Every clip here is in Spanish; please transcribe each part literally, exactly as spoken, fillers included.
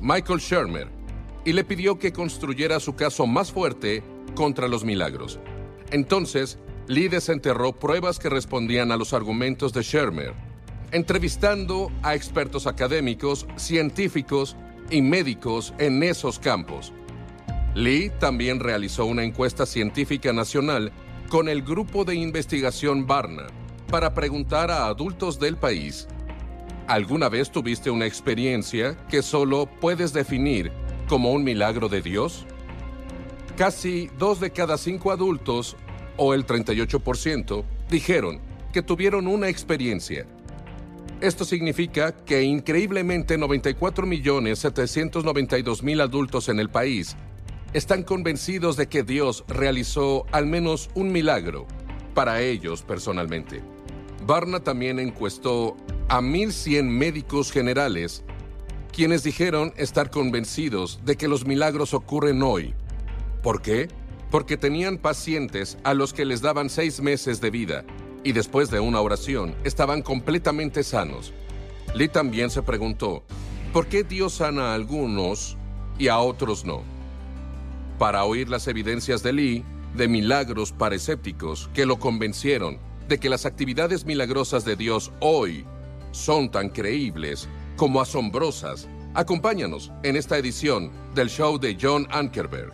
Michael Shermer, y le pidió que construyera su caso más fuerte contra los milagros. Entonces, Lee desenterró pruebas que respondían a los argumentos de Shermer, entrevistando a expertos académicos, científicos y médicos en esos campos. Lee también realizó una encuesta científica nacional con el grupo de investigación Barna para preguntar a adultos del país: ¿alguna vez tuviste una experiencia que solo puedes definir como un milagro de Dios? Casi dos de cada cinco adultos, o el treinta y ocho por ciento, dijeron que tuvieron una experiencia. Esto significa que increíblemente noventa y cuatro millones setecientos noventa y dos mil adultos en el país están convencidos de que Dios realizó al menos un milagro para ellos personalmente. Barna también encuestó a mil cien médicos generales, quienes dijeron estar convencidos de que los milagros ocurren hoy. ¿Por qué? Porque tenían pacientes a los que les daban seis meses de vida y después de una oración estaban completamente sanos. Lee también se preguntó, ¿por qué Dios sana a algunos y a otros no? Para oír las evidencias de Lee de milagros para escépticos que lo convencieron de que las actividades milagrosas de Dios hoy son tan creíbles como asombrosas, acompáñanos en esta edición del show de John Ankerberg.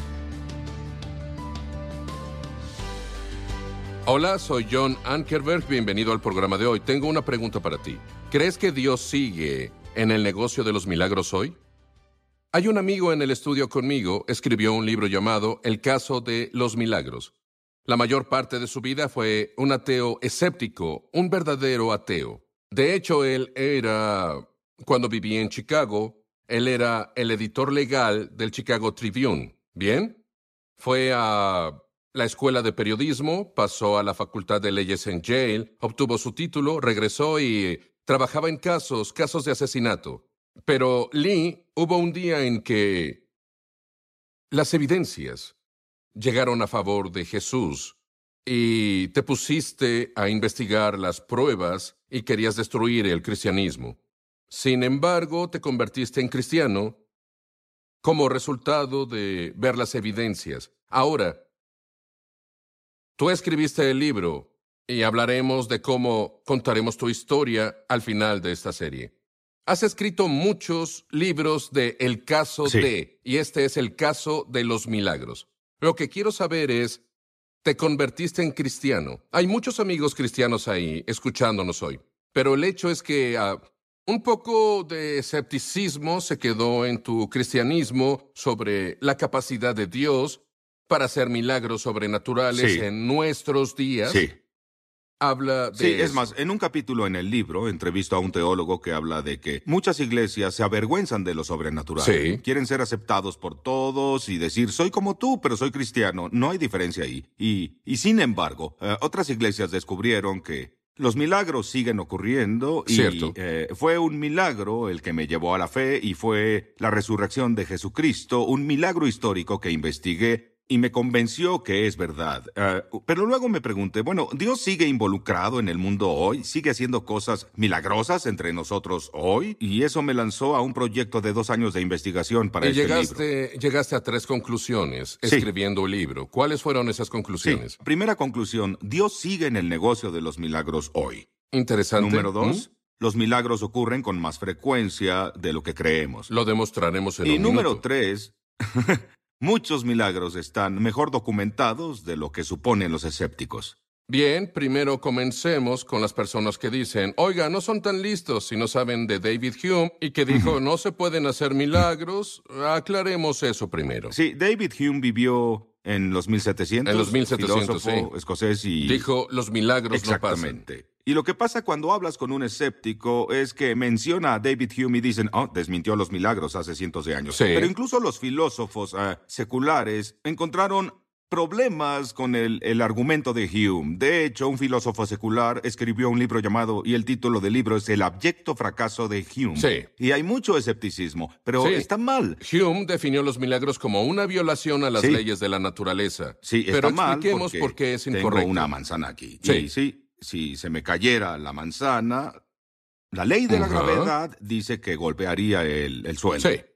Hola, soy John Ankerberg, bienvenido al programa de hoy. Tengo una pregunta para ti. ¿Crees que Dios sigue en el negocio de los milagros hoy? Hay un amigo en el estudio conmigo, escribió un libro llamado El caso de los milagros. La mayor parte de su vida fue un ateo escéptico, un verdadero ateo. De hecho, él era, cuando vivía en Chicago, él era el editor legal del Chicago Tribune. ¿Bien? Fue a la escuela de periodismo, pasó a la facultad de leyes en Yale, obtuvo su título, regresó y trabajaba en casos, casos de asesinato. Pero Lee, hubo un día en que las evidencias llegaron a favor de Jesús y te pusiste a investigar las pruebas y querías destruir el cristianismo. Sin embargo, te convertiste en cristiano como resultado de ver las evidencias. Ahora, tú escribiste el libro y hablaremos de cómo contaremos tu historia al final de esta serie. Has escrito muchos libros de El caso Sí. de, y este es el caso de los milagros. Lo que quiero saber es, ¿te convertiste en cristiano? Hay muchos amigos cristianos ahí escuchándonos hoy, pero el hecho es que uh, un poco de escepticismo se quedó en tu cristianismo sobre la capacidad de Dios para hacer milagros sobrenaturales Sí. en nuestros días. Sí. Habla de Sí, es eso. más, en un capítulo en el libro entrevisto a un teólogo que habla de que muchas iglesias se avergüenzan de lo sobrenatural. Sí. Quieren ser aceptados por todos y decir, soy como tú, pero soy cristiano. No hay diferencia ahí. Y, y sin embargo, eh, otras iglesias descubrieron que los milagros siguen ocurriendo y Cierto. eh, fue un milagro el que me llevó a la fe y fue la resurrección de Jesucristo, un milagro histórico que investigué y me convenció que es verdad. Uh, pero luego me pregunté, bueno, ¿Dios sigue involucrado en el mundo hoy? ¿Sigue haciendo cosas milagrosas entre nosotros hoy? Y eso me lanzó a un proyecto de dos años de investigación para Y este llegaste, libro. llegaste a tres conclusiones Sí. escribiendo el libro. ¿Cuáles fueron esas Sí. conclusiones? Primera conclusión, Dios sigue en el negocio de los milagros hoy. Interesante. Número dos, ¿Mm? los milagros ocurren con más frecuencia de lo que creemos. Lo demostraremos en Y un número minuto. tres, muchos milagros están mejor documentados de lo que suponen los escépticos. Bien, primero comencemos con las personas que dicen, oiga, no son tan listos si no saben de David Hume y que dijo, no se pueden hacer milagros. Aclaremos eso primero. Sí, David Hume vivió en los mil setecientos. En los mil setecientos, filósofo sí. escocés y... Dijo, los milagros no pasan. Exactamente. Y lo que pasa cuando hablas con un escéptico es que menciona a David Hume y dicen, oh, desmintió los milagros hace cientos de años. Sí. Pero incluso los filósofos uh, seculares encontraron problemas con el, el argumento de Hume. De hecho, un filósofo secular escribió un libro llamado, y el título del libro es El abyecto fracaso de Hume. Sí. Y hay mucho escepticismo, pero Sí. está mal. Hume definió los milagros como una violación a las Sí. leyes de la naturaleza. Sí, está Pero mal expliquemos porque por qué es tengo incorrecto. una manzana aquí. Sí. Y sí, si se me cayera la manzana, la ley de la Ajá. gravedad dice que golpearía el, el suelo. Sí.